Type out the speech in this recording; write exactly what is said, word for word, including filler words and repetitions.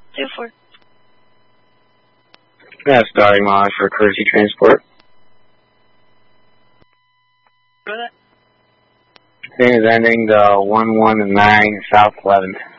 two four. Yeah, starting mileage for courtesy transport. Go ahead. Thing is ending the one one nine South eleventh.